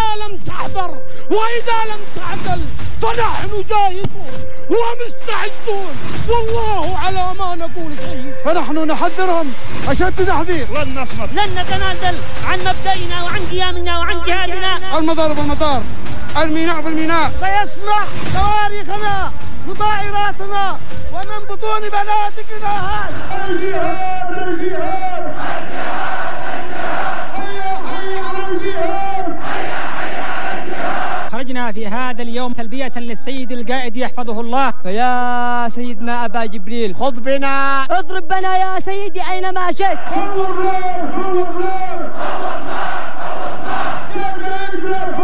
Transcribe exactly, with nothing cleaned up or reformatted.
إذا لم تحذر وإذا لم تعدل فنحن جاهزون ومستعدون، والله على ما نقول شهيد. فنحن نحذرهم أشد تحذير. لن نصمت، لن نتنازل عن مبدئنا وعن قيامنا وعن جهادنا. المطار بالمطار، الميناء بالميناء. سيسمع صواريخنا وطائراتنا ومن بطون بنادقنا هذا. الجهاد الجهاد حي حي على الجهاد. خرجنا في هذا اليوم تلبية للسيد القائد يحفظه الله. فيا سيدنا أبا جبريل خذ بنا اضرب بنا يا سيدي أينما شئت. فور الله فور الله.